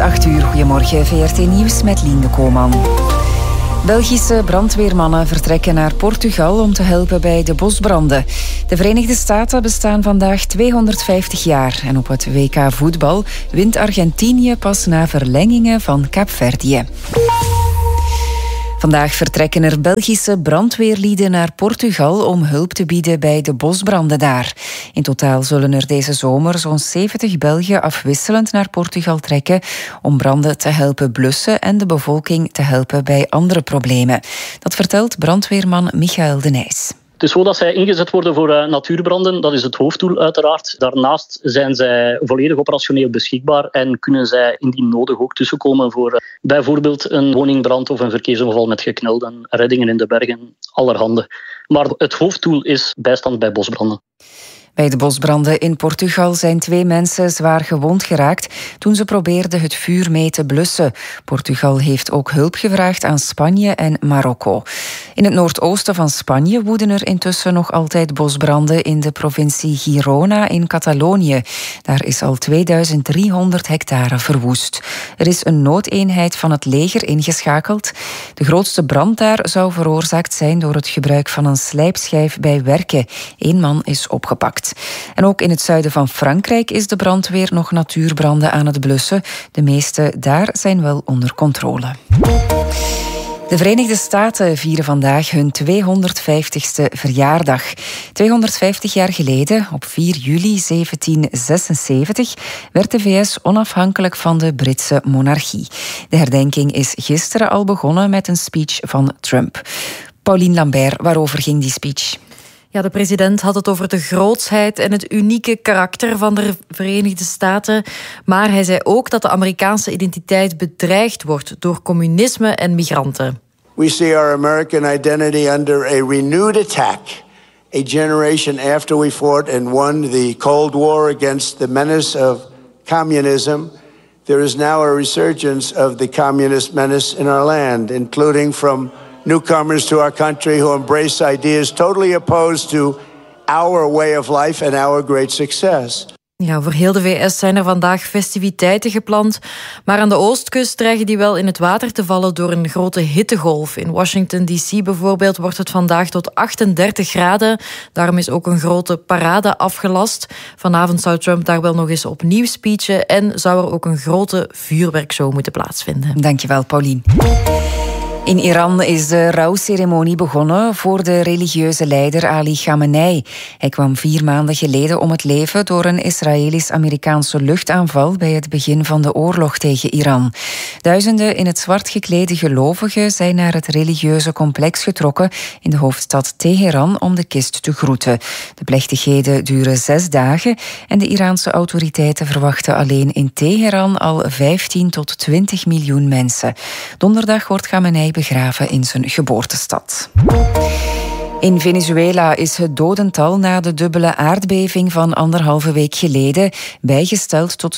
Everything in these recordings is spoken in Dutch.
8 uur. Goedemorgen, VRT Nieuws met Lien de Kooman. Belgische brandweermannen vertrekken naar Portugal om te helpen bij de bosbranden. De Verenigde Staten bestaan vandaag 250 jaar. En op het WK voetbal wint Argentinië pas na verlengingen van Kaapverdië. Vandaag vertrekken er Belgische brandweerlieden naar Portugal om hulp te bieden bij de bosbranden daar. In totaal zullen er deze zomer zo'n 70 Belgen afwisselend naar Portugal trekken om branden te helpen blussen en de bevolking te helpen bij andere problemen. Dat vertelt brandweerman Michael de Nijs. Het is zo dat zij ingezet worden voor natuurbranden. Dat is het hoofddoel uiteraard. Daarnaast zijn zij volledig operationeel beschikbaar en kunnen zij indien nodig ook tussenkomen voor bijvoorbeeld een woningbrand of een verkeersongeval met geknelden, reddingen in de bergen, allerhande. Maar het hoofddoel is bijstand bij bosbranden. Bij de bosbranden in Portugal zijn 2 mensen zwaar gewond geraakt toen ze probeerden het vuur mee te blussen. Portugal heeft ook hulp gevraagd aan Spanje en Marokko. In het noordoosten van Spanje woeden er intussen nog altijd bosbranden in de provincie Girona in Catalonië. Daar is al 2300 hectare verwoest. Er is een noodeenheid van het leger ingeschakeld. De grootste brand daar zou veroorzaakt zijn door het gebruik van een slijpschijf bij werken. 1 man is opgepakt. En ook in het zuiden van Frankrijk is de brandweer nog natuurbranden aan het blussen. De meeste daar zijn wel onder controle. De Verenigde Staten vieren vandaag hun 250ste verjaardag. 250 jaar geleden, op 4 juli 1776, werd de VS onafhankelijk van de Britse monarchie. De herdenking is gisteren al begonnen met een speech van Trump. Pauline Lambert, waarover ging die speech? Ja, de president had het over de grootsheid en het unieke karakter van de Verenigde Staten. Maar hij zei ook dat de Amerikaanse identiteit bedreigd wordt door communisme en migranten. We see our American identity under a renewed attack. A generation after we fought and won the Cold War against the menace of communism, there is now a resurgence of the communist menace in our land, including from newcomers to our country who embrace ideas totally opposed to our way of life and our great success. Ja, voor heel de VS zijn er vandaag festiviteiten gepland, maar aan de oostkust dreigen die wel in het water te vallen door een grote hittegolf. In Washington D.C. bijvoorbeeld wordt het vandaag tot 38 graden. Daarom is ook een grote parade afgelast. Vanavond zou Trump daar wel nog eens opnieuw speechen en zou er ook een grote vuurwerkshow moeten plaatsvinden. Dankjewel, Pauline. In Iran is de rouwceremonie begonnen voor de religieuze leider Ali Khamenei. Hij kwam 4 maanden geleden om het leven door een Israëlisch-Amerikaanse luchtaanval bij het begin van de oorlog tegen Iran. Duizenden in het zwart geklede gelovigen zijn naar het religieuze complex getrokken in de hoofdstad Teheran om de kist te groeten. De plechtigheden duren 6 dagen en de Iraanse autoriteiten verwachten alleen in Teheran al 15 tot 20 miljoen mensen. Donderdag wordt Khamenei begraven in zijn geboortestad. In Venezuela is het dodental na de dubbele aardbeving van 1,5 week geleden bijgesteld tot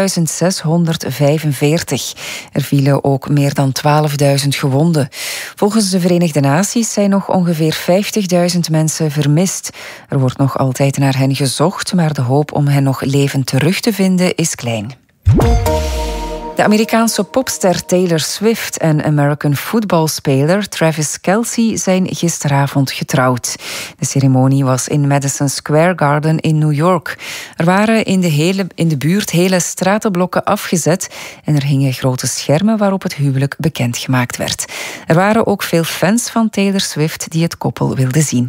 2645. Er vielen ook meer dan 12.000 gewonden. Volgens de Verenigde Naties zijn nog ongeveer 50.000 mensen vermist. Er wordt nog altijd naar hen gezocht, maar de hoop om hen nog levend terug te vinden is klein. De Amerikaanse popster Taylor Swift en American footballspeler Travis Kelce zijn gisteravond getrouwd. De ceremonie was in Madison Square Garden in New York. Er waren in de buurt hele stratenblokken afgezet en er hingen grote schermen waarop het huwelijk bekendgemaakt werd. Er waren ook veel fans van Taylor Swift die het koppel wilden zien.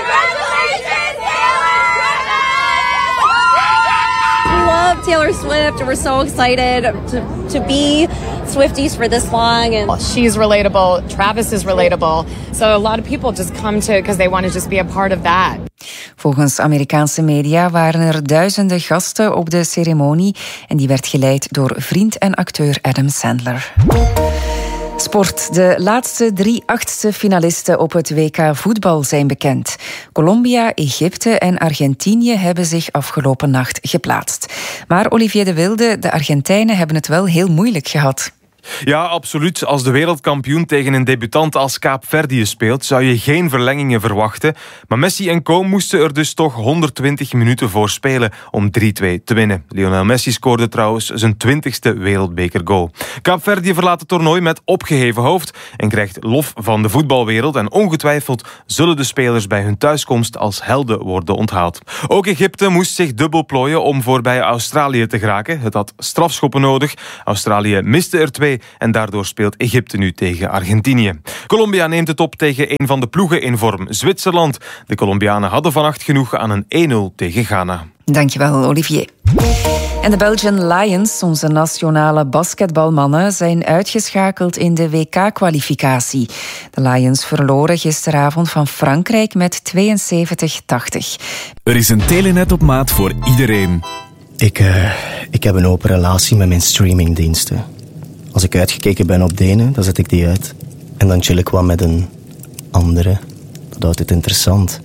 Taylor Swift, we're so excited to be Swifties for this long. And she's relatable, Travis is relatable. So a lot of people just come to because they want to just be a part of that. Volgens Amerikaanse media waren er duizenden gasten op de ceremonie en die werd geleid door vriend en acteur Adam Sandler. Sport. De laatste 3 achtste finalisten op het WK voetbal zijn bekend. Colombia, Egypte en Argentinië hebben zich afgelopen nacht geplaatst. Maar Olivier de Wilde, de Argentijnen hebben het wel heel moeilijk gehad. Ja, absoluut. Als de wereldkampioen tegen een debutant als Kaapverdië speelt, zou je geen verlengingen verwachten. Maar Messi en co moesten er dus toch 120 minuten voor spelen om 3-2 te winnen. Lionel Messi scoorde trouwens zijn 20ste wereldbekergoal. Kaapverdië verlaat het toernooi met opgeheven hoofd en krijgt lof van de voetbalwereld. En ongetwijfeld zullen de spelers bij hun thuiskomst als helden worden onthaald. Ook Egypte moest zich dubbel plooien om voorbij Australië te geraken. Het had strafschoppen nodig. Australië miste er 2 en daardoor speelt Egypte nu tegen Argentinië. Colombia neemt het op tegen een van de ploegen in vorm, Zwitserland. De Colombianen hadden vannacht genoeg aan een 1-0 tegen Ghana. Dankjewel, Olivier. En de Belgian Lions, onze nationale basketbalmannen, zijn uitgeschakeld in de WK-kwalificatie. De Lions verloren gisteravond van Frankrijk met 72-80. Er is een Telenet op maat voor iedereen. Ik heb een open relatie met mijn streamingdiensten. Als ik uitgekeken ben op de ene, dan zet ik die uit. En dan chill ik wat met een andere. Dat houdt het interessant.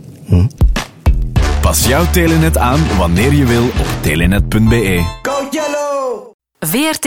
Pas jouw Telenet aan wanneer je wil op telenet.be. VRT